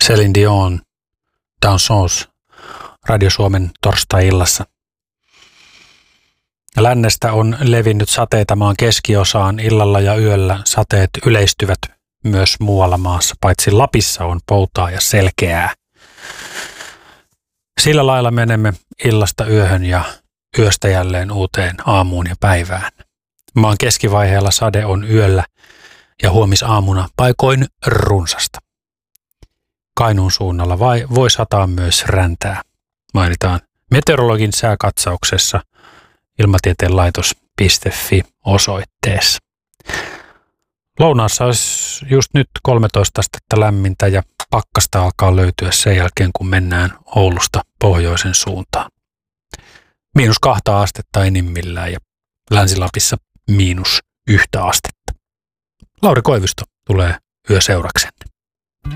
Céline Dion, Danseuse, Radio Suomen torstai-illassa. Lännestä on levinnyt sateita maan keskiosaan. Illalla ja yöllä sateet yleistyvät myös muualla maassa, paitsi Lapissa on poutaa ja selkeää. Sillä lailla menemme illasta yöhön ja yöstä jälleen uuteen aamuun ja päivään. Maan keskivaiheella sade on yöllä ja huomisaamuna paikoin runsasta. Kainuun suunnalla voi sataa myös räntää, mainitaan meteorologin sääkatsauksessa ilmatieteenlaitos.fi osoitteessa. Lounaassa olisi just nyt 13 astetta lämmintä ja pakkasta alkaa löytyä sen jälkeen, kun mennään Oulusta pohjoisen suuntaan. -2 astetta enimmillään ja Länsi-Lapissa -1 astetta. Lauri Koivisto tulee yöseuraksenne.